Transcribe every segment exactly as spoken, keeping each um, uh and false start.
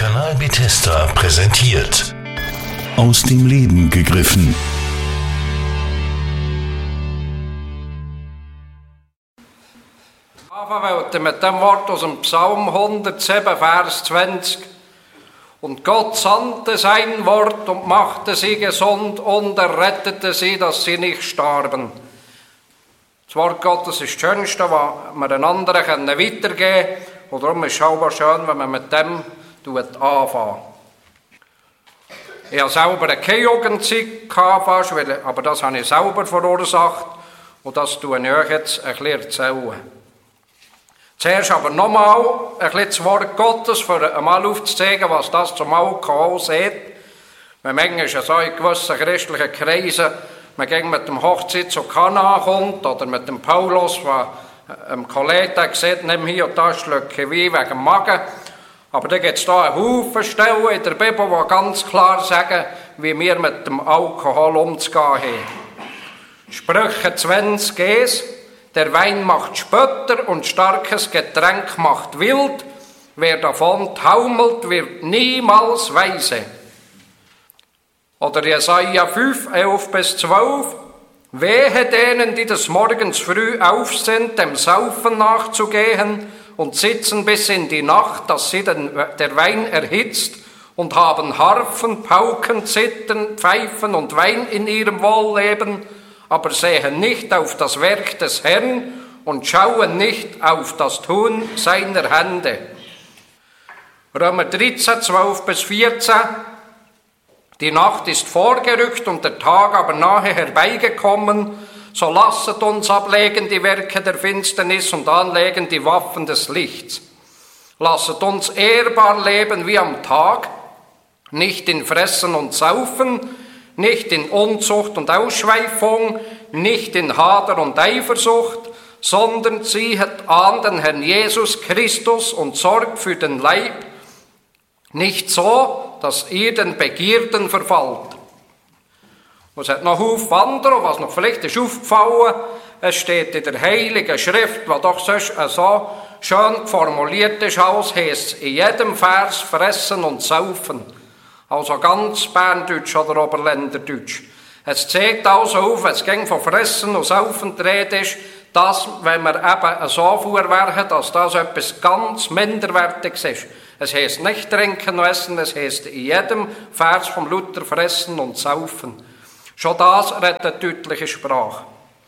Kanal Bethesda präsentiert. Aus dem Leben gegriffen. Anfangen mit dem Wort aus dem Psalm hundertsieben, Vers zwanzig. Und Gott sandte sein Wort und machte sie gesund und errettete sie, dass sie nicht starben. Das Wort Gottes ist das Schönste, was wir den anderen weitergeben können. Und darum ist es auch schön, wenn man mit dem anfängt. Ich hatte selber keine Jugendzeit, fast, aber das habe ich selber verursacht. Und das tue ich euch jetzt ein bisschen erzählen. Zuerst aber nochmal ein bisschen das Wort Gottes, für einmal aufzuzeigen, was das zum Alkohol sieht. Wenn manchmal so in gewissen christlichen Kreisen man mit dem Hochzeit zu Kana kommt oder mit dem Paulus, der ein Kollege sieht, nimm hier und da Schlücke Wein wegen dem Magen. Aber da gibt es da einen Haufen Stellen in der Bibel, die ganz klar sagen, wie wir mit dem Alkohol umzugehen haben. Sprüche zwanzig, eins. Der Wein macht Spötter und starkes Getränk macht wild. Wer davon taumelt, wird niemals weise. Oder Jesaja fünf, elf bis zwölf. Wehe denen, die des Morgens früh auf sind, dem Saufen nachzugehen und sitzen bis in die Nacht, dass sie den, der Wein erhitzt und haben Harfen, Pauken, Zittern, Pfeifen und Wein in ihrem Wohlleben, aber sehen nicht auf das Werk des Herrn und schauen nicht auf das Tun seiner Hände. Römer dreizehn, zwölf bis vierzehn. Die Nacht ist vorgerückt und der Tag aber nahe herbeigekommen. So lasset uns ablegen die Werke der Finsternis und anlegen die Waffen des Lichts. Lasset uns ehrbar leben wie am Tag, nicht in Fressen und Saufen, nicht in Unzucht und Ausschweifung, nicht in Hader und Eifersucht, sondern ziehet an den Herrn Jesus Christus und sorgt für den Leib, nicht so, dass ihr den Begierden verfallt. Und es hat noch Haufen andere, was noch vielleicht ist aufgefallen, es steht in der Heiligen Schrift, was doch sonst so schön formuliert ist, als heisst in jedem Vers fressen und saufen. Also ganz Berndeutsch oder Oberländerdeutsch. Es zeigt also auf, es ging von Fressen und Saufen die Rede ist, dass, wenn wir eben so vorwerfen, dass das etwas ganz Minderwertiges ist. Es heisst nicht trinken und essen, es heisst in jedem Vers vom Luther fressen und saufen. Schon das redet eine deutliche Sprache.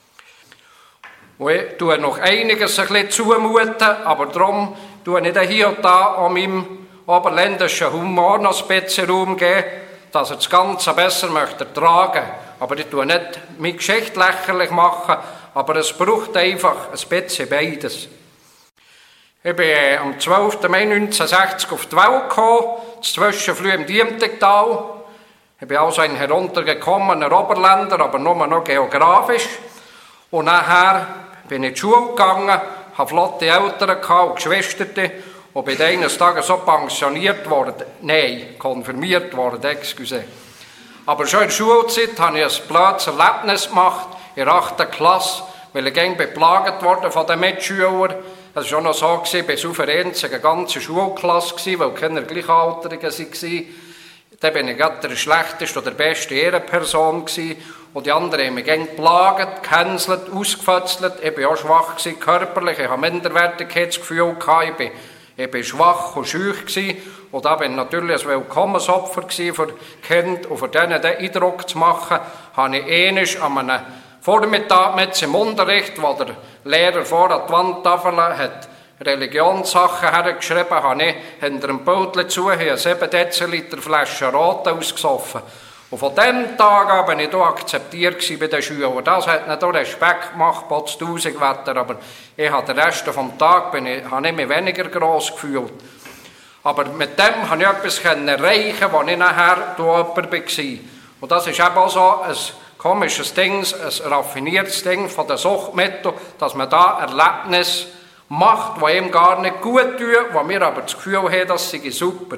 Und ich tue noch einiges ein bisschen zumuten, aber darum tue ich hier und da an meinem oberländischen Humor noch ein bisschen Raum geben, dass er das Ganze besser möchte ertragen. Aber ich tue nicht meine Geschichte lächerlich machen, aber es braucht einfach ein bisschen beides. Ich bin am zwölften Mai neunzehnhundertsechzig auf die Welt gekommen, zwischenfrüh im Diemtigtal. Ich bin also ein heruntergekommener Oberländer, aber nur noch geografisch. Und nachher bin ich in die Schule gegangen, hatte flotte Eltern und Geschwister und bin eines Tages so pensioniert worden, nein, konfirmiert worden, excuse. Aber schon in der Schulzeit habe ich ein blödes Erlebnis gemacht, in der achten Klasse, weil ich ging beplagt worden von den Mitschülern. Es war auch noch so, ich war auf einer einzigen ganzen Schulklasse, weil keine Gleichaltrigen waren. Dann bin ich gerade der schlechteste oder beste Ehrenperson gewesen. Und die anderen haben mich geplagt, gehänselt, ausgefötzelt. Ich war auch schwach gewesen, körperlich. Ich hatte Minderwertigkeitsgefühl. Ich bin, ich bin schwach und schüch gewesen. Und da bin ich natürlich ein Willkommensopfer gewesen für Kinder. Und für denen den Eindruck zu machen, habe ich einmal an einem Vormittag mit im Unterricht, wo der Lehrer vor an die Wandtafel hat Religionssachen hergeschrieben, habe ich hinter einem Beutel zu eine sieben Deziliter Flasche Rot ausgesoffen. Und von dem Tag an war ich hier akzeptiert bei den Schülern. Das hat nicht auch Respekt gemacht, trotz tausend Wetter, aber ich habe den Rest des Tages bin ich, habe ich mich weniger gross gefühlt. Aber mit dem konnte ich etwas erreichen, als ich nachher jemand war. Und das ist eben auch so ein komisches Ding, ein raffiniertes Ding von den Suchtmitteln, dass man da Erlebnisse macht, die ihm gar nicht gut tun, wo wir aber das Gefühl haben, das sei super.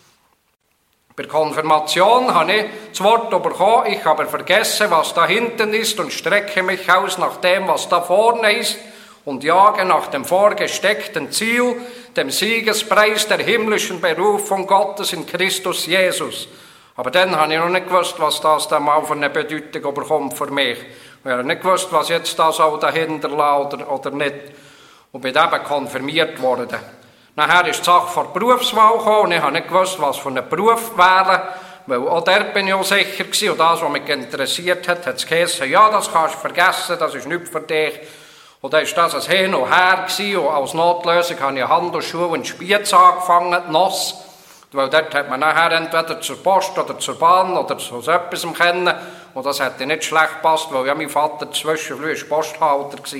Bei der Konfirmation habe ich das Wort bekommen, ich habe vergessen, was da hinten ist und strecke mich aus nach dem, was da vorne ist. und jage nach dem vorgesteckten Ziel, dem Siegespreis der himmlischen Berufung Gottes in Christus Jesus. Aber dann habe ich noch nicht gewusst, was das dann mal für eine Bedeutung bekommt für mich. Ich habe nicht gewusst, was jetzt das auch dahinter lag oder, oder nicht. Und bin eben konfirmiert worden. Nachher ist die Sache vor der Berufswahl gekommen und ich habe nicht gewusst, was für einen Beruf wählen. Weil auch dort bin ich auch sicher gewesen. Und das, was mich interessiert hat, hat es geheißen, ja, das kannst du vergessen, das ist nichts für dich. Und dann war das ein Hin und Her gewesen. Und als Notlösung habe ich eine Handelsschule in Spiez angefangen, Noss. Weil dort hat man nachher entweder zur Post oder zur Bahn oder so etwas kennen. Und das hätte nicht schlecht gepasst, weil ja mein Vater zwischendurch Posthalter war.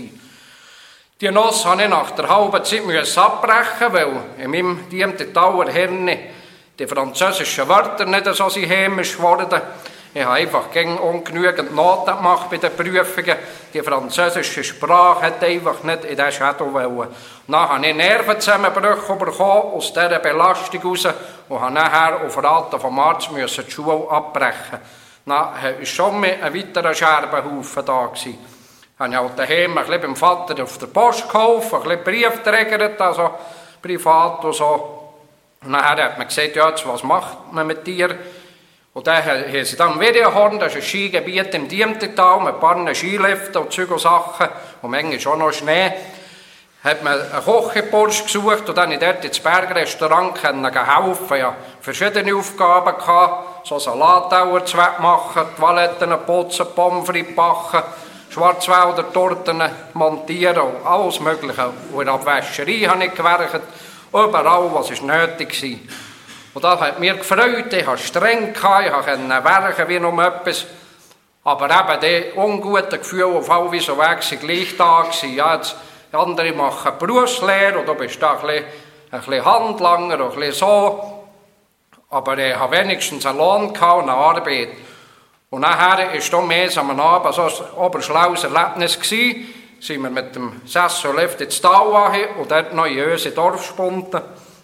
Die Noss musste ich nach der halben Zeit abbrechen, weil in meinem Diemtigtaler Hirn die französischen Wörter nicht so hämisch wurden. Ich habe einfach gegen ungenügend Noten gemacht bei den Prüfungen. Die französische Sprache hat einfach nicht in diesen Schädel wollen. Dann habe ich Nervenzusammenbrüche bekommen aus dieser Belastung heraus und habe nachher auf Raten vom Arzt die Schule abbrechen. Dann war schon ein weiterer Scherbenhaufen da gewesen. Habe ich halt daheim ein bisschen beim Vater auf der Post geholfen, ein bisschen Brief trägert, also privat und so. Und nachher hat man gesagt, ja, jetzt, was macht man mit dir? Und dann haben sie dann Videohorn, das ist ein Skigebiet im Diemtigtal, mit ein paar Skiliften und Zeug und Sachen, und manchmal auch noch Schnee. Hat man einen Kochbursch gesucht und dann in dort ins Bergrestaurant helfen. Ich hatte verschiedene Aufgaben gehabt, so Salattauer zu machen, Toiletten putzen, Pommes frites backen, Schwarzwälder Torten montieren und alles Mögliche. Und in der Abwäscherei habe ich gewerkt, überall, was ist nötig war. Und das hat mich gefreut, ich hatte streng, ich konnte werken wie noch etwas. Aber eben die unguten Gefühle auf alle so weg sind gleich da gewesen. Ja, jetzt, andere machen Berufslehre und du bist da ein bisschen, ein bisschen Handlanger und ein bisschen so. Aber ich hatte wenigstens einen Lohn und eine Arbeit. Und nachher war da mehr am Abend so ein oberschlaues Erlebnis gewesen. Sind wir mit dem Sessellift ins Tal an und dort noch in unsere Dorfspunten.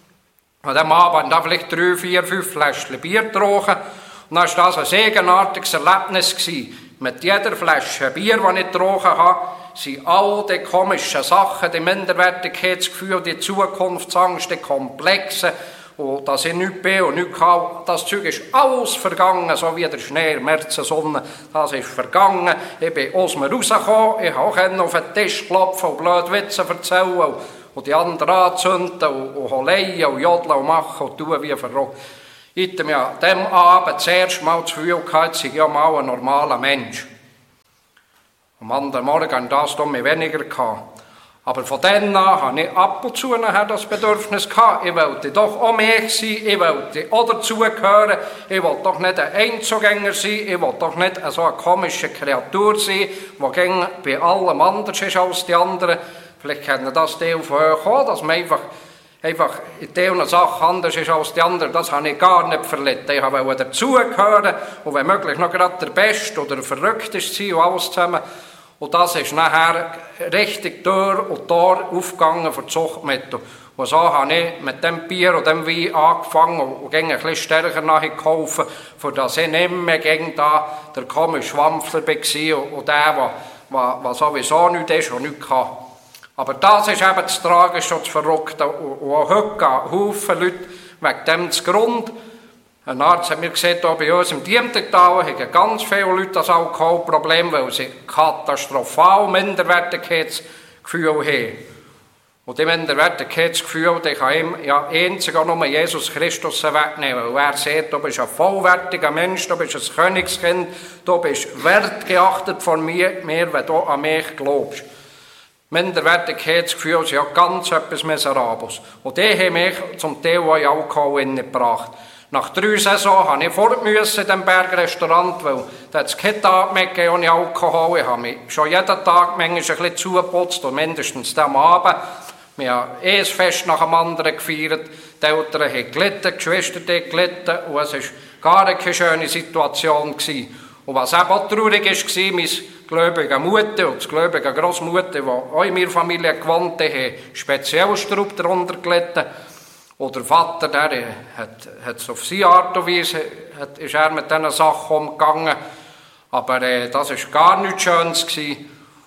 An diesem Abend haben vielleicht drei, vier, fünf Fläschchen Bier getrunken. Und dann war das ein eigenartiges Erlebnis gewesen. Mit jeder Flasche Bier, die ich getrunken habe, sind all die komischen Sachen, die Minderwertigkeitsgefühle, die Zukunftsangst, die Komplexe, und dass ich nichts bin und nichts kann, das Zeug ist alles vergangen, so wie der Schnee in der Märzensonne, das ist vergangen. Ich bin aus mir rausgekommen, ich konnte auf den Tisch klopfen und blöde Witze erzählen und die anderen anzünden und, und holeien und jodeln und machen und tun wie verrückt. Ich hatte mir an diesem Abend das erste Mal das Gefühl gehabt, ich sei ja mal ein normaler Mensch. Am anderen Morgen hatte ich das weniger gehabt. Aber von dann an hatte ich ab und zu nachher das Bedürfnis gehabt. Ich wollte doch auch mehr sein, ich wollte auch dazugehören. Ich wollte doch nicht ein Einzugänger sein, ich wollte doch nicht so eine komische Kreatur sein, die bei allem anders ist als die anderen. Vielleicht kennen das die von euch auch, dass man einfach, einfach in dieser Sache anders ist als die anderen. Das habe ich gar nicht verletzt. Ich wollte dazugehören und wenn möglich noch gerade der Beste oder der Verrückteste sein und alles zusammen. Und das ist nachher richtig Tür und Tor aufgegangen für die Zuchtmittel. Und so habe ich mit dem Bier und dem Wein angefangen und ging ein bisschen stärker nachgeholfen, für das ich nicht mehr gegen da der komische Schwampfler war und der, der sowieso nichts ist und nichts kann. Aber das ist eben das Tragische und das Verrückte. Und auch heute gehen Haufen Leute wegen dem zugrunde. Ein Arzt hat mir gesagt, hier bei uns im Diemtigtal haben ganz viele Leute das Alkoholproblem, weil sie katastrophal Minderwertigkeitsgefühl haben. Und die Minderwertigkeitsgefühl, die kann ihm ja einzig auch nur Jesus Christus wegnehmen. Weil er sagt, du bist ein vollwertiger Mensch, du bist ein Königskind, du bist wertgeachtet von mir, mir, wenn du an mich glaubst. Minderwertigkeitsgefühl ist ja ganz etwas Miserables. Und die haben mich zum Teil auch in Alkohol hineingebracht. Nach drei Saisons musste ich fort in diesem Bergrestaurant, weil da hat es keinen Tag mehr ohne Alkohol. Ich habe mich schon jeden Tag manchmal ein bisschen zugeputzt und mindestens am Abend. Wir haben ein Fest nach dem anderen gefeiert. Die Eltern haben gelitten, die Geschwister haben gelitten und es war gar keine schöne Situation gewesen. Und was eben auch traurig war, meine gläubige Mutter und die gläubige Grossmutter, die auch in meiner Familie gewohnt haben, haben speziell Straub darunter gelitten. Und der Vater, der hat, hat auf seine Art und Weise hat, ist er mit diesen Sachen umgegangen. Aber äh, das war gar nichts Schönes gewesen.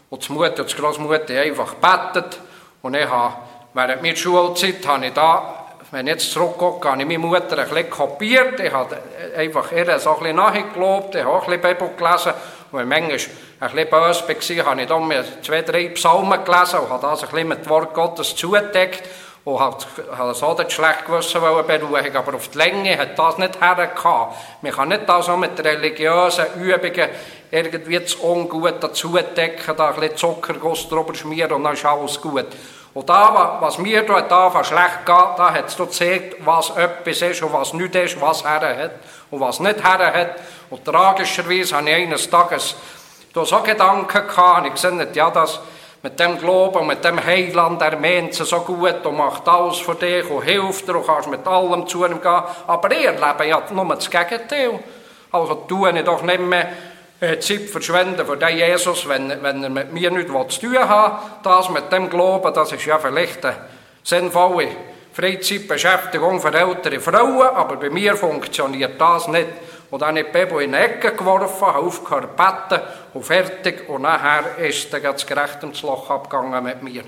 und die Mutter und die Großmutter einfach gebetet. Und ich habe, während meiner Schulzeit, habe ich da, wenn ich jetzt zurückgucke, habe ich meine Mutter ein bisschen kopiert. Ich habe einfach ihr so ein bisschen nachgelobt, ich habe auch ein bisschen Bibel gelesen. Und wenn manchmal ein bisschen böse war, habe ich dann zwei, drei Psalmen gelesen und habe das ein bisschen mit dem Wort Gottes zugedeckt. Und habe so das schlecht Gewissen beruhigen, aber auf die Länge hat das nicht hergekommen. Man kann nicht das so mit religiösen Übungen irgendwie das Ungut dazu decken, da ein bisschen Zuckerguss drüber schmieren und dann ist alles gut. Und da, was mir da schlecht geht, da hat es gezeigt, was etwas ist und was nicht ist, was her hat und was nicht her hat. Und tragischerweise habe ich eines Tages da so Gedanken gehabt, und ich gesehen, ja, das mit dem Glauben und mit dem Heiland, er meint es so gut und macht alles für dich und hilft dir und kannst mit allem zu ihm gehen. Aber ihr Leben ja nur das Gegenteil. Also tue ich doch nicht mehr äh, Zeit verschwenden für den Jesus, wenn, wenn er mit mir nichts zu tun hat. Das mit dem Glauben, das ist ja vielleicht eine sinnvolle Freizeitbeschäftigung für ältere Frauen, aber bei mir funktioniert das nicht. Und dann habe ich die Bibel in die Ecke geworfen, habe aufgehört zu beten und fertig. Und nachher ist dann das gerecht ins Loch abgegangen mit mir.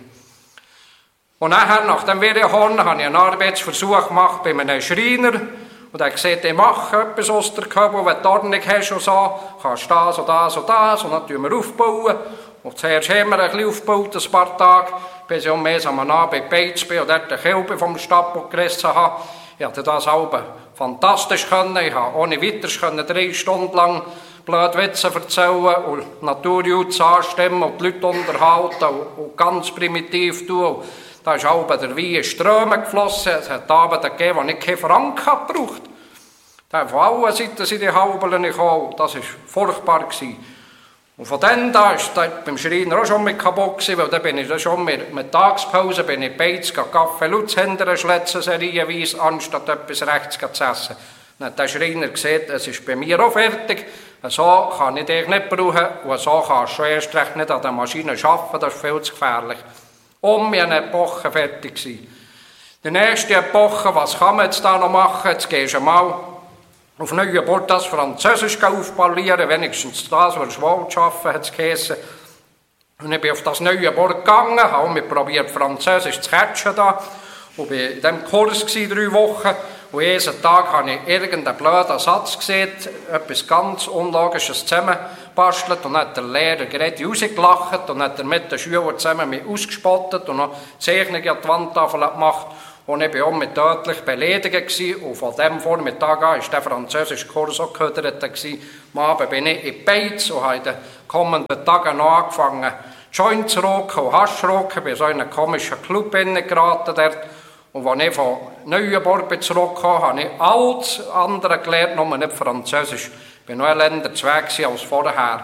Und nachher, nach dem Wiederhorn, habe ich einen Arbeitsversuch gemacht bei einem Schreiner. Und er hat gesagt, ich mache etwas aus der Kabel, wenn du Ordnung hast und so, kannst das und das und das. Und dann tun wir aufbauen. Und zuerst haben wir ein bisschen aufgebaut, ein paar Tage, bis ich um mehr am Abend bei Beiz bin und dort den Kilbe vom Stapel gerissen habe. Ich hatte das halbe fantastisch können. Ich konnte ohne weiteres drei Stunden lang blöde Witze erzählen und Naturjutz anstimmen und die Leute unterhalten und, und ganz primitiv tun. Da ist halb der Wein in Ströme geflossen. Es hat Abende gegeben, wo ich keinen Franken gebraucht habe. Da von allen Seiten sind die Halbeln gekommen. Das war furchtbar. Und von dann da ist das beim Schreiner auch schon mit kaputt gewesen, weil dann bin ich dann schon mit, mit Tagspause bin ich Beiz Kaffee Lutz hinterher schletzen, serienweise, anstatt etwas rechts zu essen. Dann hat der Schreiner gesagt, es ist bei mir auch fertig, so kann ich dich nicht brauchen und so kannst du erst recht nicht an der Maschine arbeiten, das ist viel zu gefährlich. Um eine Epoche fertig gewesen. Die nächste Epoche, was kann man jetzt da noch machen? Jetzt gehst du mal auf Neuenburg das Französisch aufpolieren, wenigstens das, was ich wollte arbeiten, hat es geheißen. Und ich bin auf das Neuenburg gegangen, habe mir probiert, Französisch zu catchen da. Und bin in diesem Kurs gewesen, drei Wochen. Und jeden Tag habe ich irgendeinen blöden Satz gesehen, etwas ganz Unlogisches zusammengebastelt. Und dann hat der Lehrer gerade rausgelacht und hat er mit den Schülern zusammen mich ausgespottet und noch Zeichnungen an die Wandtafel gemacht. Und ich war auch mit tödlich beleidigt. Und von dem Vormittag an war der französische Kurs auch gehört. Am Abend bin ich in Beiz und habe in den kommenden Tagen noch angefangen, Joints zu rauchen und Hasch zu rauchen. Ich bin so in einen komischen Club geraten dort. Und als ich von Neuenburg zurückkam, habe ich alles andere gelernt, nur nicht Französisch. Ich war noch ein Länder zu Weg als vorher.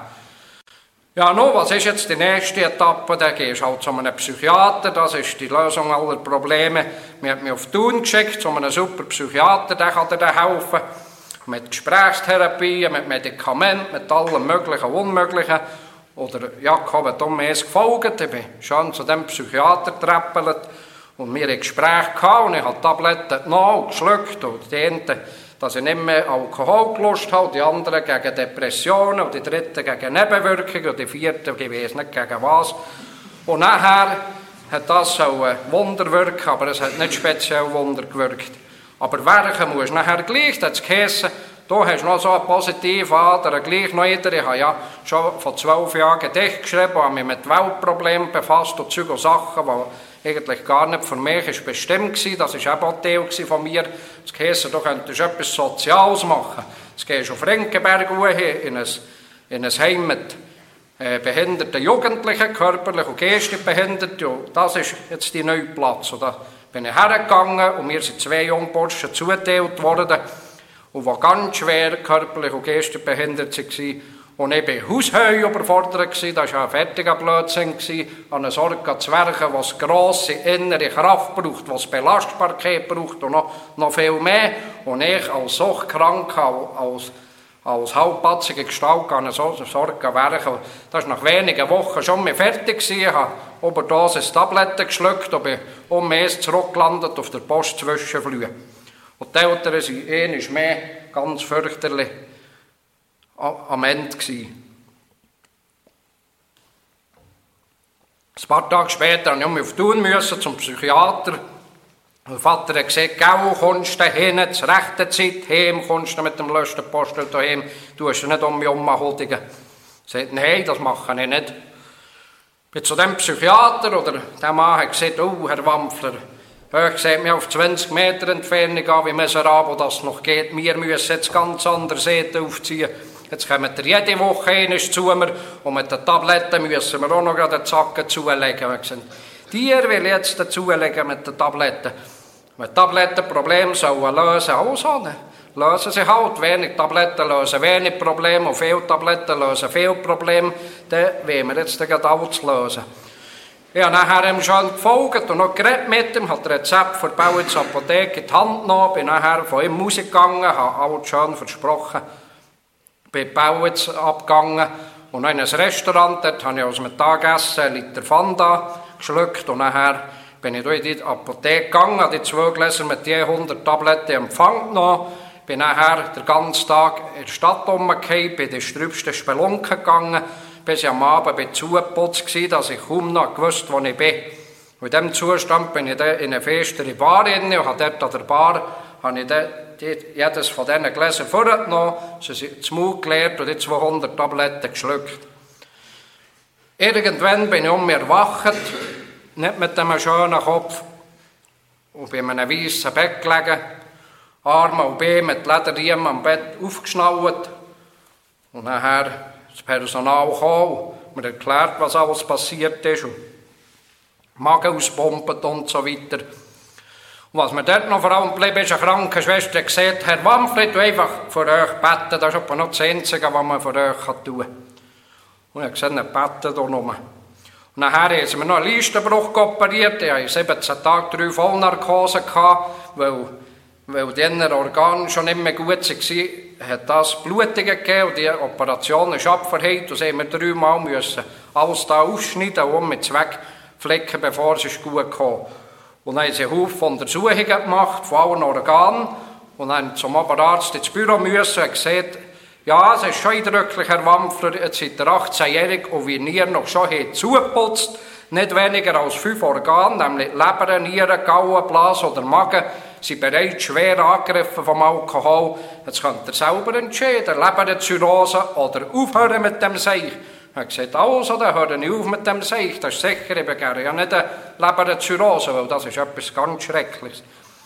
Ja, nun, was ist jetzt die nächste Etappe? Da gehst du halt zu einem Psychiater, das ist die Lösung aller Probleme. Man hat mich auf Thun geschickt, zu einem super Psychiater, der kann dir helfen. Mit Gesprächstherapien, mit Medikamenten, mit allem Möglichen und Unmöglichen. Oder Jakob hat um mich gefolgt, ich bin schon zu dem Psychiater getrappelt. Und wir hatten ein Gespräch gehabt und ich habe Tabletten genommen und geschluckt. Und die einen, dass ich nicht mehr Alkoholgelust habe, die anderen gegen Depressionen und die dritten gegen Nebenwirkungen und die vierten, ich weiss nicht gegen was. Und nachher hat das so ein Wunder wirken, aber es hat nicht speziell Wunder gewirkt. Aber wirken muss nachher gleich, das geheißen, du hast noch so einen positiven Ader, gleich noch jeder. Ich habe ja schon vor zwölf Jahren Gedicht geschrieben, habe mich mit Weltproblemen befasst und Zeug und Sachen, die eigentlich gar nicht für mich ist bestimmt war. Das war auch Teil von mir. Das heisst, du könntest etwas Soziales machen. Jetzt gehst du auf Rinkenberg in ein, in ein Heim mit äh, behinderten Jugendlichen, körperlich und geistig behindert. Und das ist jetzt der neue Platz. Und da bin ich hergegangen und mir sind zwei Jungburschen zugeteilt worden, und die ganz schwer körperlich und geistig behindert waren. Und ich war Hausheu überfordert, das war ein fertiger Blödsinn, an eine Sorge zu werken, was grosse innere Kraft braucht, was Belastbarkeit braucht und noch, noch viel mehr. Und ich als Suchtkrank, als, als halbpatzige Gestalt an eine Sorge werken. Das war nach wenigen Wochen schon mal fertig. Ich habe Überdosis Tabletten geschluckt und bin um mich zurückgelandet auf der Post Zwischenflüge. Und die Eltern sind einmal mehr ganz fürchterlich am Ende gsi. Ein paar Tage später musste ich auf Thun müssen, zum Psychiater. Der Vater hat gesagt, «Gau, kommst du hin, zur rechten Zeit heim, kommst du mit dem letzten Postel daheim, du hast nicht um mich umhuldigen.» Ich sagte, «Nein, das mache ich nicht.» Ich bin zu dem Psychiater, oder der Mann hat gesagt, «Oh, Herr Wampfler, ich sehe mich auf zwanzig Meter Entfernung an, wie miserabel das noch geht. Wir müssen jetzt ganz andere Seiten aufziehen. Jetzt kommen wir jede Woche einmal zu mir und mit den Tabletten müssen wir auch noch gerade den Zacken zulegen.» Und ich gesagt, «Dir will jetzt dazulegen mit den Tabletten.» Wenn Tabletten Probleme sollen lösen, also, lösen sie halt. Wenig Tabletten lösen wenig Probleme und viele Tabletten lösen viele Probleme. Dann wollen wir jetzt gerade alles lösen. Ich habe nachher ihm schon gefolgt und noch geredet mit ihm, habe das Rezept für die Bauitz Apotheke in die Hand genommen, bin nachher von ihm rausgegangen, habe alles schön versprochen, bin Bauitz abgegangen und noch in ein Restaurant, dort habe ich aus dem Mittagessen einen Liter Fanta geschluckt und nachher bin ich in die Apotheke gegangen, habe die zwei Gläser mit je hundert Tabletten in Empfang genommen, bin nachher den ganzen Tag in der Stadt rumgefallen, bin in die strübsten Spelunken gegangen, bis ich am Abend zugeputzt war, dass ich kaum noch wusste, wo ich bin. Und in diesem Zustand bin ich dann in eine festere Bar rein und habe dort an der Bar habe ich dann jedes von diesen Gläsern vorgenommen, sie zum Mund geleert und die zweihundert Tabletten geschluckt. Irgendwann bin ich um mich erwacht, nicht mit einem schönen Kopf, und bin in einem weißen Bett gelegen, Arme und Beine mit Lederriemen am Bett aufgeschnallt. Und nachher das Personal kam, mir erklärt, was alles passiert ist, und Magen auspumpt und so weiter. Und was mir dort noch vor allem blieb, ist eine Krankenschwester, die gesagt, «Herr Wampfler, du einfach für euch beten, das ist aber noch das Einzige, was man für euch tun kann.» Und ich habe gesagt, «Nicht beten hier nur.» Und nachher haben sie mir noch einen Leistenbruch operiert. Ich hatte siebzehn Tage drei Vollnarkose gehabt, weil, weil die inneren Organe schon nicht mehr gut waren, hat das Blutungen gegeben und die Operation ist abverheilt und sie haben mir dreimal müssen alles da ausschneiden und mit wegflicken, bevor es gut kam. Und dann haben sie einen Haufen Untersuchungen gemacht von allen Organen und dann zum Oberarzt ins Büro müssen und gesagt, «Ja, es ist schon eindrücklich, Herr Wampfler, jetzt seid ihr achtzehnjährig und wie ihr noch schon habt zugeputzt, nicht weniger als fünf Organe, nämlich Leber, Nieren, Gauen, Blase oder Magen, sind bereits schwer angegriffen vom Alkohol. Jetzt könnt ihr selber entscheiden, Leberzirrhose oder aufhören mit dem Seich.» Ich habe gesagt, also, dann höre ich auf mit dem Seich, das ist sicher, ich begehre ja nicht eine Leberzirrhose, weil das ist etwas ganz Schreckliches.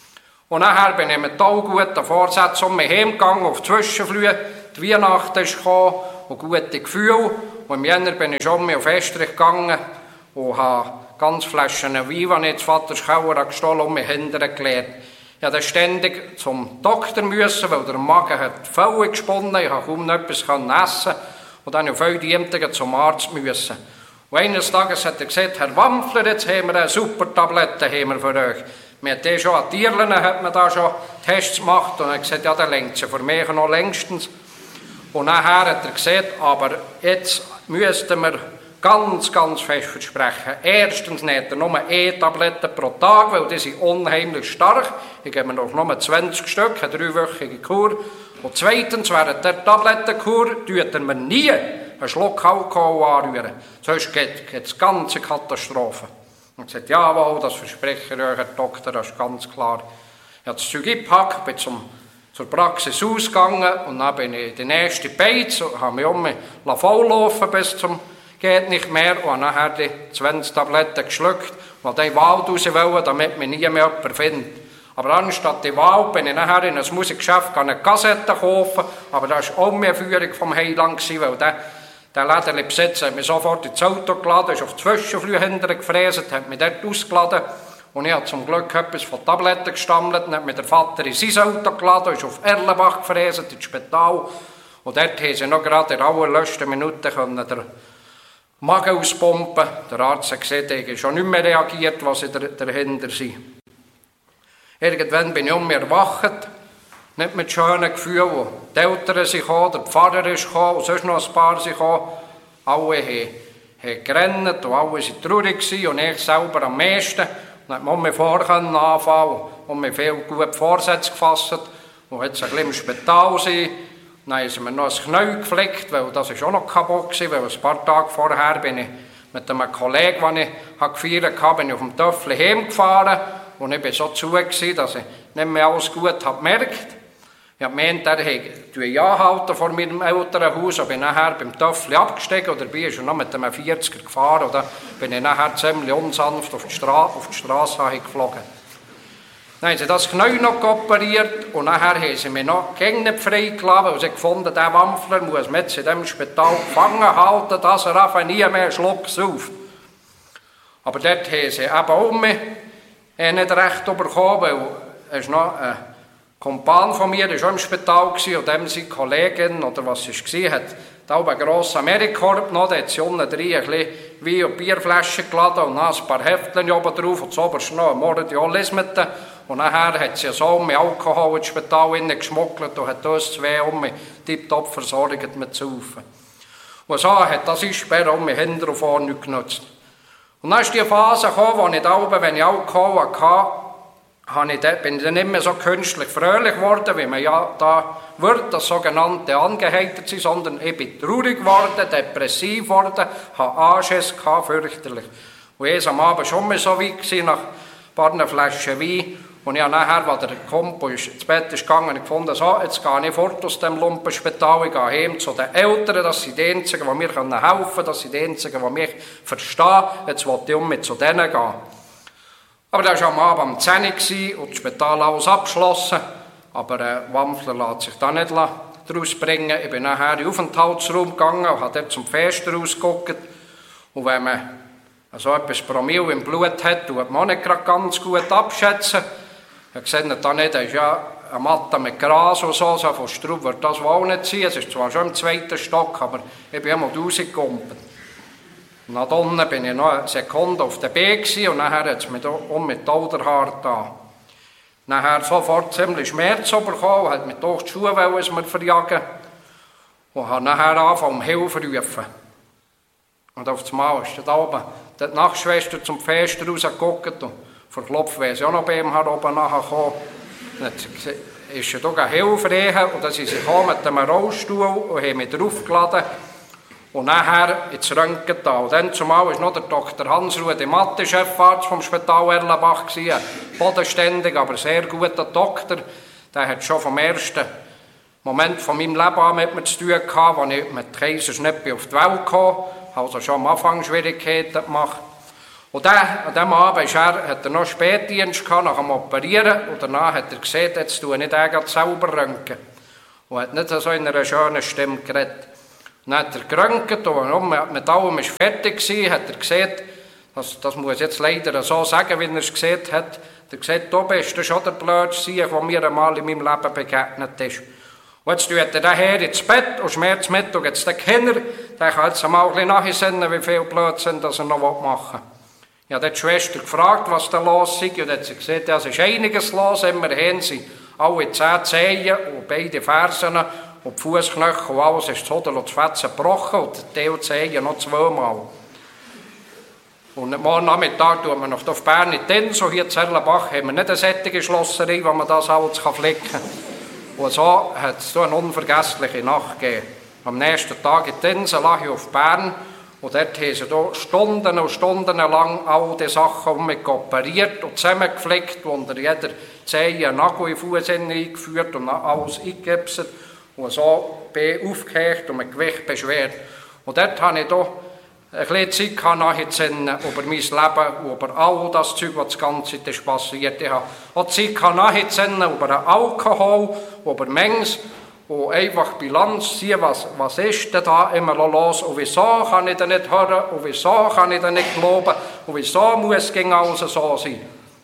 Und nachher bin ich mit all guten Vorsätzen um mich heimgegangen, auf die Zwischenflüge. Die Weihnachten ist gekommen und gute Gefühle. Und im Jänner bin ich schon auf Estrich gegangen und habe ganz Flaschen Wein, die ich ins Vaters Keller gestohlen und mich hinterher gelehrt. Ich musste ständig zum Doktor müssen, weil der Magen hat völlig gesponnen, ich konnte kaum noch etwas essen. Und dann auf all die Ämter zum Arzt müssen. Und eines Tages hat er gesagt, «Herr Wampfler, jetzt haben wir eine super Tablette haben wir für euch.» Wir haben die schon an Tierlen, hat man da schon Tests gemacht und er hat gesagt, «Ja, der lenkt sie für mich noch längstens.» Und nachher hat er gesagt, «Aber jetzt müssten wir ganz, ganz fest versprechen. Erstens nicht nur eine Tablette pro Tag, weil die sind unheimlich stark. Ich gebe mir noch nur zwanzig Stück, eine dreiwöchige Kur. Und zweitens, während der Tablettenkur, tut er mir nie einen Schluck Alkohol anrühren. Sonst geht es ganze Katastrophe.» Und ich sagte, «Jawohl, das verspreche ich euch, Herr Doktor, das ist ganz klar.» Ich habe das Zeug gepackt, bin zum, zur Praxis ausgegangen und dann bin ich in die nächste Beiz und habe mich um mich volllaufen bis zum geht nicht mehr und habe nachher die zwanzig Tabletten geschluckt und wollte in den Wald raus wollen, damit mich nie mehr jemand findet. Aber anstatt die Wald bin ich nachher in ein Musikgeschäft eine Kassette kaufen, aber das war auch mehr Führung vom Heiland, weil der, der Lädenbesitzer hat mich sofort ins Auto geladen, ist auf die Zwischenflüge hinterher gefräset, hat mich dort ausgeladen und ich habe zum Glück etwas von Tabletten gestammelt und hat mich der Vater in sein Auto geladen, ist auf Erlenbach gefräset, ins Spital und dort haben sie noch gerade in allerletzten Minuten können der Magen auspumpen. Der Arzt hat gesehen, ich habe schon nicht mehr reagiert, was sie dahinter sind. Irgendwann bin ich um mich erwacht, nicht mit schönen Gefühlen. Die Eltern sind gekommen, der Pfarrer ist gekommen und sonst noch ein paar sind gekommen. Alle haben, haben gerannt und alle waren traurig und ich selber am meisten. Und dann konnte ich vor anfangen und mir viele gute Vorsätze gefasst und jetzt ein bisschen im Spital sein. Dann haben sie mir noch ein Knie geflickt, weil das ist auch noch kaputt war, weil ein paar Tage vorher bin ich mit einem Kollegen, den ich gefeiert habe, bin ich auf dem Töffel heimgefahren und ich war so zu, dass ich nicht mehr alles gut habe gemerkt. Ich habe gemeint, er hätte anhalten vor meinem Elternhaus und bin nachher beim Töffel abgestiegen oder bin schon noch mit einem vierziger gefahren und dann bin ich nachher ziemlich unsanft auf die, Stra- auf die Straße geflogen. Dann haben sie das Knie noch operiert und nachher haben sie mich noch gegen nicht freigelassen, weil sie gefunden, der Wampfler muss man jetzt in diesem Spital gefangen halten, dass er einfach nie mehr einen Schluck sauft. Aber dort haben sie eben auch mich nicht recht bekommen, weil es noch ein Kumpan von mir war auch im Spital und dem seine Kollegin, oder was es war, hat da oben einen grossen Amerikorb genommen, da hat sie unten drin ein bisschen Wein- und Bierflaschen geladen und dann ein paar Heftchen oben drauf und zuoberst noch eine Mordialismete. Und nachher hat sie so um mich Alkohol ins Spital geschmuggelt und hat uns zwei um mich tiptop versorgt mit Saufen. Und so hat das Einsperren um mich hinten und vorne genutzt. Und dann ist die Phase gekommen, wo ich da oben, wenn ich Alkohol hatte, bin ich dann nicht mehr so künstlich fröhlich geworden, wie man ja da wird, das sogenannte angeheitert sein, sondern ich bin traurig geworden, depressiv geworden, hatte Anschiss, fürchterlich. Und ich war am Abend schon mal so weit gewesen, nach ein paar Flaschen Wein. Und ich habe nachher, als der Kumpel ins Bett ist gegangen, ich gefunden, so, jetzt gehe ich fort aus dem Lumpenspital, ich gehe heim zu den Eltern, das sind die Einzigen, die mir helfen können, das sind die Einzigen, die mich verstehen, jetzt will ich um mich zu denen gehen. Aber das war am Abend um zehn Uhr und das Spital alles abgeschlossen, aber der Wampfler lässt sich da nicht daraus bringen. Ich bin nachher in den Aufenthaltsraum gegangen und habe dort zum Fenster rausgeguckt. Und wenn man so etwas Promille im Blut hat, tut man auch nicht gerade ganz gut abschätzen. Ich sehe da nicht, das ist ja eine Matte mit Gras und so, so von Straub wird das wohl nicht sein. Es ist zwar schon im zweiten Stock, aber ich bin einmal rausgekommen. Und nach unten bin ich noch eine Sekunde auf der B gewesen, und nachher hat es mich um mit dem Auderhaar da. Nachher sofort ziemlich Schmerz bekommen, hat mich durch die Schuhe wollen, es mir verjagen. Und habe nachher angefangen, um Hilfe zu rufen. Und auf das Mal ist da oben die Nachtschwester zum Fenster rausgeguckt und verklopft, weil sie auch noch bei ihm oben nachher gekommen. Dann ist sie da Hilfe rein und dann sind sie gekommen mit einem Rollstuhl und haben mich draufgeladen. Und nachher ins Röntgen da. Und dann zumal war noch der Doktor Hans-Rudi Matte, Chefarzt vom Spital Erlenbach, ein bodenständig, aber sehr guter Doktor. Der hat schon vom ersten Moment von meinem Leben an mit mir zu tun gehabt, als ich mit Kaiserschnitt auf die Welt kam. Also schon am Anfang Schwierigkeiten gemacht. Und der, an diesem Abend ist er, hat er noch Spätdienst gehabt, nach dem Operieren. Und danach hat er gesehen, jetzt tue ich nicht selber röntgen. Und hat nicht so in einer schönen Stimme geredet. Dann hat er geröntgt und mit allem war fertig gewesen, hat er gesehen, das, das muss ich jetzt leider so sagen, wie er es gesehen hat, er hat gesagt, du bist das schon der blödste Sieg, der mir einmal in meinem Leben begegnet ist. Und jetzt tut er den her ins Bett und Schmerzmittel jetzt den Kinder, der kann jetzt einmal ein bisschen nachsinnen, wie viel Blödsinn das er noch machen will. Ich habe die Schwester gefragt, was da los ist, und hat sie gesagt, ja, es ist einiges los, immerhin sind alle zehn Zehen und beide Fersen und die Fußknöchel und alles ist zu Hodel und zu Fetzen gebrochen und die Zehen noch zweimal. Und morgen Nachmittag tun wir noch auf Bern in die Insel, hier in Erlenbach haben wir nicht eine sättige Schlosserei, wo man das alles flicken kann. Und so hat es eine unvergessliche Nacht gegeben. Am nächsten Tag in die Insel lag ich auf Bern und dort haben sie Stunden und Stunden lang all die Sachen um mich operiert und zusammengeflickt, unter jeder Zehe einen Nagel in den Fuß eingeführt und alles eingegipset und so bin ich aufgehängt und mit Gewicht beschwert. Und dort habe ich da ein bisschen Zeit nachzusinnen über mein Leben und über all das Zeug, was die ganze Zeit passiert. Ich habe auch Zeit nachzusinnen über den Alkohol, über Mengs und einfach Bilanz ziehen, was, was ist denn da immer los und wieso kann ich denn nicht hören und wieso kann ich denn nicht glauben und wieso muss es gegen alles so sein.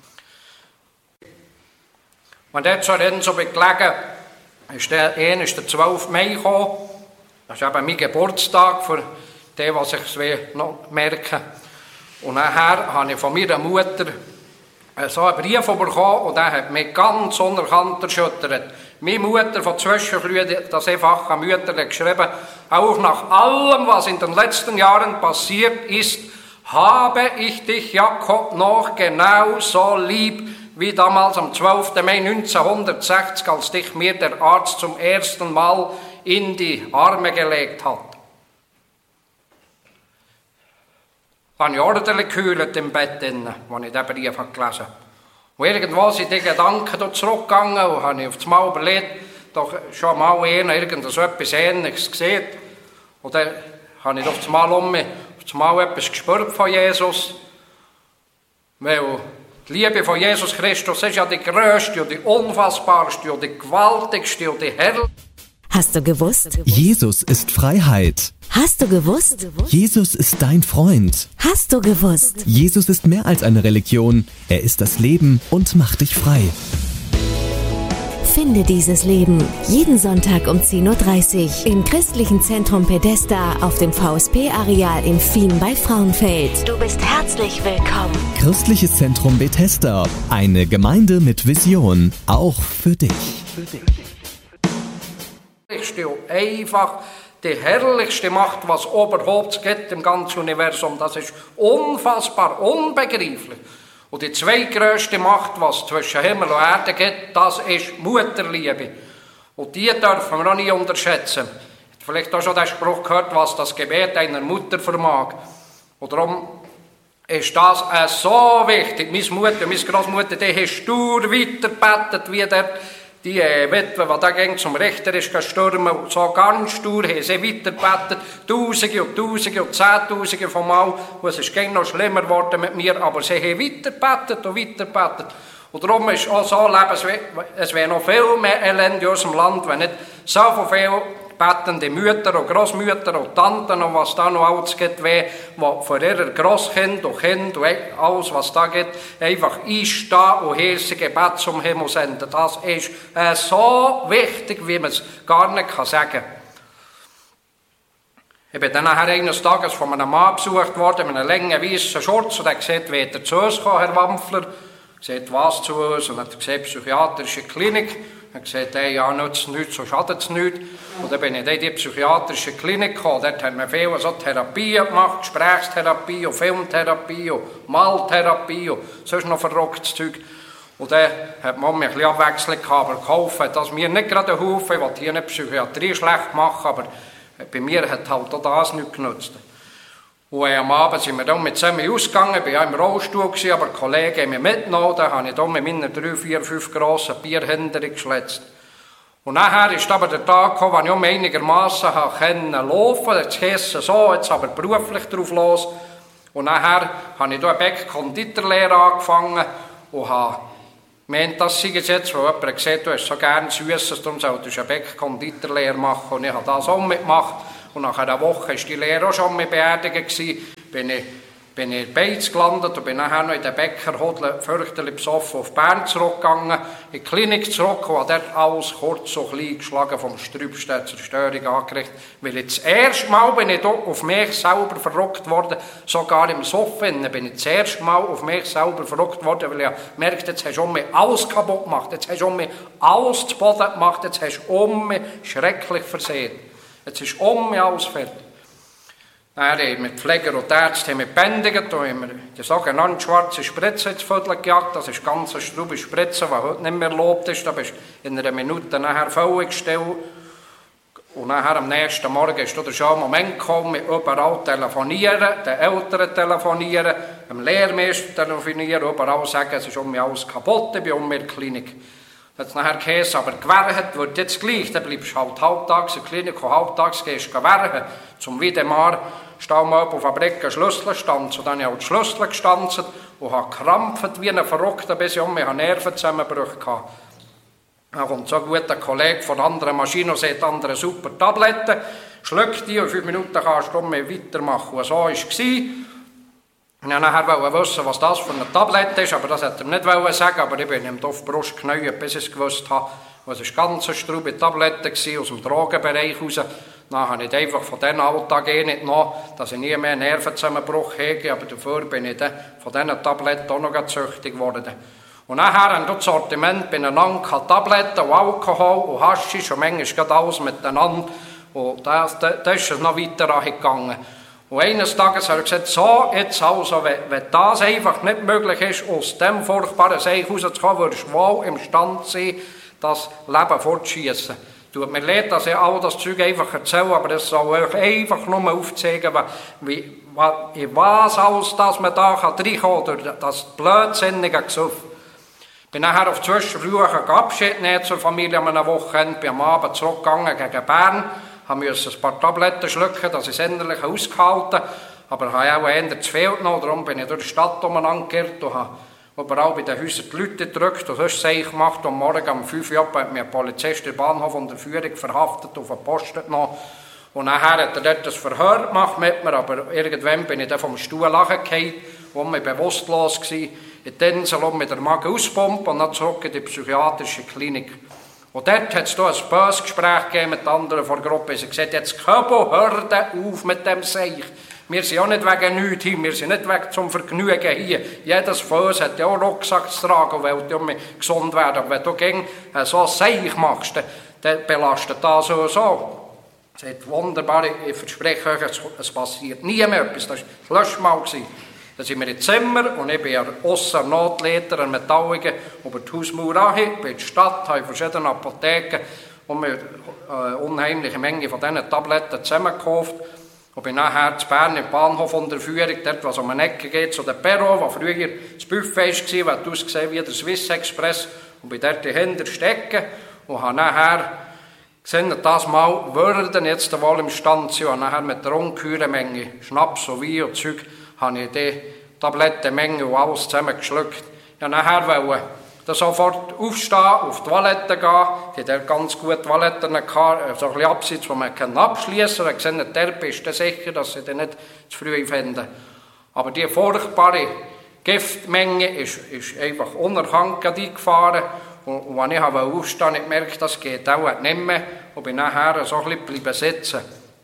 Und jetzt so dann so gelegen, ist der, ein ist der zwölfte Mai gekommen, das ist eben mein Geburtstag für die, was ich noch merken. Und nachher habe ich von meiner Mutter so einen Brief bekommen und der hat mich ganz unerkannt erschüttert. Meine Mutter von Zwischenfrüh, das einfache Mutter, hat geschrieben, auch nach allem, was in den letzten Jahren passiert ist, habe ich dich, Jakob, noch genau so lieb, wie damals am zwölften Mai neunzehnhundertsechzig, als dich mir der Arzt zum ersten Mal in die Arme gelegt hat. habe ich ordentlich gekühlt im Bett, als ich diesen Brief gelesen habe. Und irgendwo sind die Gedanken zurückgegangen und habe ich auf das Mal überlegt, doch schon mal einer irgend so etwas Ähnliches gesehen. Und dann habe ich auf das Mal um mich, auf das Mal etwas gespürt von Jesus. Weil die Liebe von Jesus Christus ist ja die grösste und die unfassbarste und die gewaltigste und die herrlichste. Hast du gewusst? Jesus ist Freiheit. Hast du gewusst? Jesus ist dein Freund. Hast du gewusst? Jesus ist mehr als eine Religion. Er ist das Leben und macht dich frei. Finde dieses Leben jeden Sonntag um zehn Uhr dreißig im Christlichen Zentrum Pedesta auf dem V S P-Areal in Fien bei Frauenfeld. Du bist herzlich willkommen. Christliches Zentrum Bethesda. Eine Gemeinde mit Vision. Auch für dich. Für dich. Einfach die herrlichste Macht, was überhaupt gibt im ganzen Universum. Das ist unfassbar, unbegreiflich. Und die zweitgrößte Macht, was zwischen Himmel und Erde gibt, das ist Mutterliebe. Und die dürfen wir auch nie unterschätzen. Vielleicht auch schon den Spruch gehört, was das Gebet einer Mutter vermag. Und darum ist das äh, so wichtig. Meine Mutter, meine Großmutter, die haben stur weitergebetet, wie der die äh, Witwe, die da ging zum Richter ist gestürmt, so ganz stur haben sie weitergebetet, Tausende und Tausende und Zehntausende von Mal. Und es ist gegen noch schlimmer geworden mit mir, aber sie haben weitergebetet und weitergebetet. Und darum ist auch so, es wäre noch viel mehr Elend in unserem Land, wenn nicht so viele betende Mütter und Großmütter und Tanten und was da noch alles gibt, die für ihre Grosskind und Kind und alles, was da gibt, einfach einstehen und heiße Gebet zum Himmel senden. Das ist äh, so wichtig, wie man es gar nicht kann sagen kann. Ich bin dann nachher eines Tages von einem Mann besucht worden mit einem langen weißen Schurz und er hat gesagt, wie er zu uns kommen, Herr Wampfler. Er sagt, was zu uns? Und er hat gesagt, psychiatrische Klinik. Er hat gesagt, hey, ja, nützt nichts, so schadet es nichts. Und dann bin ich in die psychiatrische Klinik gekommen. Dort haben wir viele so Therapien gemacht, Gesprächstherapie und Filmtherapie und Maltherapie und sonst noch verrücktes Zeug. Und dann hat man mich ein bisschen Abwechslung gehabt, aber geholfen hat das mir nicht gerade einen Haufen. Ich will hier nicht Psychiatrie schlecht machen, aber bei mir hat halt auch das nichts genutzt. Und am Abend sind wir dann mit zusammen ausgegangen, ich war ja im Rollstuhl, aber die Kollegen haben mich mitgenommen, dann habe ich dann mit meinen drei, vier, fünf grossen Bierhändern geschletzt. Und nachher ist aber der Tag gekommen, wo ich um einigermassen laufen konnte. Jetzt heisst es so, jetzt aber beruflich drauf los. Und nachher habe ich hier eine Bäck-Konditorlehre angefangen und habe gemeint, das sei es jetzt, weil jemand gesagt hat, du hast so gerne Süßes, darum solltest du eine Bäck-Konditorlehre machen. Und ich habe das auch mitgemacht. Und nach einer Woche war die Lehre auch schon mit beerdigt. Bin ich, bin ich in Beiz gelandet und bin nachher noch in den Bäckerhudel fürchterlich besoffen auf Bern zurückgegangen, in die Klinik zurück und habe dort alles kurz so klein geschlagen, vom Strübsten Zerstörung angerichtet. Weil ich das erste Mal bin ich auf mich selber verrückt worden, sogar im Soffen bin ich das erste Mal auf mich selber verrückt worden, weil ich merkte, jetzt hast du um mich alles kaputt gemacht, jetzt hast du um mich alles zu Boden gemacht, jetzt hast du um mich schrecklich versehen. Jetzt ist um mich alles fertig. Dann haben wir mit Pfleger und Ärzten gebändigt und haben die sogenannte schwarze Spritze ins Viertel gejagt. Das ist ganz eine strube Spritze, die heute nicht mehr erlaubt ist. Da bist du in einer Minute nachher völlig still. Und nachher am nächsten Morgen ist der schon Moment gekommen, mit überall telefonieren, den Eltern telefonieren, dem Lehrmeister telefonieren, überall sagen, es ist um mich alles kaputt, ich bin um mich in der Klinik. Hat es nachher geheißen, aber gewährt wird jetzt gleich, dann bleibst du halt halbtags in der Klinik und halbtags gehst du gewähren. Zum Wiedemar stehen wir auf der Fabrik einen Schlüssel stanzen. Und dann habe ich auch die Schlüssel gestanzt und habe gekrampft wie ein Verrückter, bis ich um mich Nervenzusammenbrüche hatte. Dann kommt so ein guter Kollege von anderen Maschinen und sagt, andere super Tabletten, schluck die und in fünf Minuten kannst du um mich weitermachen. Und so war es. Ich wollte nachher wissen, was das für eine Tablette ist, aber das hätte er nicht sagen, aber ich bin ihm auf die Brust geknäuert, bis ich es gewusst habe. Es war eine ganz strube Tablette aus dem Drogenbereich raus. Dann habe ich einfach von diesem Alltag eh nicht genommen, dass ich nie mehr einen Nervenzusammenbruch habe, aber dafür bin ich dann von diesen Tabletten auch noch süchtig geworden. Und nachher haben wir das Sortiment beieinander Tabletten und Alkohol und Haschisch und manchmal alles miteinander. Und da ist es noch weiter angegangen. Und eines Tages hat er gesagt, so, jetzt also, wenn, wenn das einfach nicht möglich ist, aus dem furchtbaren Seich rauszukommen, würdest du wohl imstande sein, das Leben fortzuschiessen. Tut mir leid, dass ich all das Zeug einfach erzähle, aber das soll euch einfach nur aufzeigen, wie, wie, in was alles, dass man da reinkommen kann, durch das blödsinnige Gesuff. Ich bin nachher auf Zwischenflüge Abschied nehmen zur Familie an einem Wochenende, bin am Abend zurückgegangen gegen Bern, musste ein paar Tabletten schlucken, dass ich es endlich ausgehalten habe, aber ich habe auch eher zu viel genommen, darum bin ich durch die Stadt umeinander geirrt und habe überall bei den Häusern die Leute gedrückt und sonst Zeichen gemacht. Und morgen um fünf Uhr hat mir ein Polizist den Bahnhof unter Führung verhaftet und auf den Posten genommen. Und nachher hat er dort ein Verhör gemacht mit mir, aber irgendwann bin ich dann vom Stuhl runtergefallen, wo ich bewusstlos war, in die Insel um mit der Magen auspumpen und dann zurück in die psychiatrische Klinik. Und dort hat es ein böses Gespräch gegeben mit anderen von der Gruppe. Sie haben gesagt, jetzt Köbo, hör auf mit dem Seich. Wir sind auch nicht wegen nichts hier, wir sind nicht wegen zum Vergnügen hier. Jedes von uns hat ja auch Rucksack zu tragen, weil du gesund werden. Aber wenn du gegen so ein Seich machst, dann belastet das so so. Es ist wunderbar, ich verspreche euch, es passiert nie mehr etwas. Das war das letzte Mal. Da sind wir im Zimmer und ich bin ausser Notleiter an Metalligen über die Hausmauer an, bin in der Stadt, habe in verschiedenen Apotheken und mir eine unheimliche Menge von diesen Tabletten zusammengekauft. Und bin nachher zu Bern im Bahnhof unter Führung, dort, was um eine Ecke geht, zu der Perro, wo früher das Buffet war, hat ausgesehen wie der Swiss Express. Und bin dort dahinter stecken und habe nachher gesehen, das Mal würden jetzt wohl im Stand sein. Und nachher mit der ungeheuren Menge Schnaps und Wein und Zeug habe ich die Tablettenmenge und alles zusammengeschluckt. Ja, nachher wollte ich sofort aufstehen, auf die Toilette gehen. Die hatten dort ganz gute Toiletten, so ein bisschen abseits, wo man abschließen kann. Ich habe gesehen, der bist du sicher, dass sie den nicht zu früh finden. Aber die furchtbare Giftmenge ist, ist einfach unerkannt eingefahren. Und, und als ich aufstehen wollte, ich gemerkt, das geht auch nicht mehr. Und bin nachher so ein bisschen sitzen.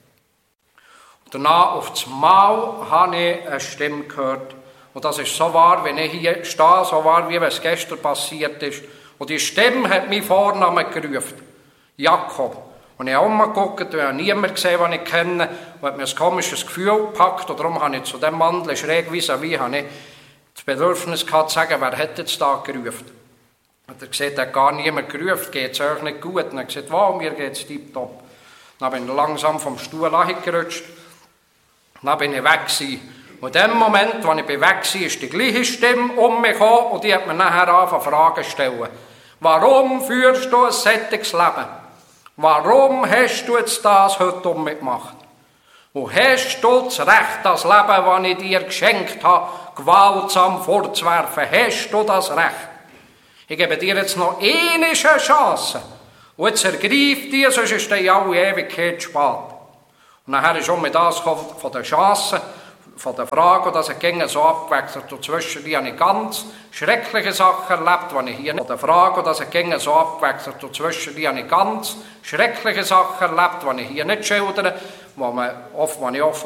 Und danach auf das Mal habe ich eine Stimme gehört. Und das ist so wahr, wenn ich hier stehe, so wahr, wie es gestern passiert ist. Und die Stimme hat meinen Vornamen gerufen. Jakob. Und ich habe umgeguckt, ich habe niemanden gesehen, den ich kenne. Und hat mir ein komisches Gefühl gepackt. Und darum habe ich zu dem Mantel schräg vis-à-vis das Bedürfnis gehabt, zu sagen, wer hat jetzt da gerufen? Und er hat gesagt, er hat gar niemand gerufen, geht es euch nicht gut. Und er hat gesagt, wow, mir geht es tipptopp. Dann bin ich langsam vom Stuhl angerutscht. Dann bin ich weg gewesen. Und in dem Moment, als ich weg war, ist die gleiche Stimme um mich gekommen und die hat mir nachher angefangen Fragen zu stellen. Warum führst du ein solches Leben? Warum hast du jetzt das heute um mich gemacht? Und hast du das Recht, das Leben, das ich dir geschenkt habe, gewaltsam fortzuwerfen? Hast du das Recht? Ich gebe dir jetzt noch eine Chance. Und jetzt ergreif die, sonst ist dir alle Ewigkeit spät. Und nachher ist um mich das von der Chance, von der Frage, und dass es ging so abgewechselt. Und zwischendurch habe ich ganz schreckliche Sachen erlebt, die ich hier nicht... Von der Frage, und dass es ging so abgewechselt. Und zwischendurch habe ich ganz schreckliche Sachen erlebt, die ich hier nicht schildere, wo man oft, wo ich oft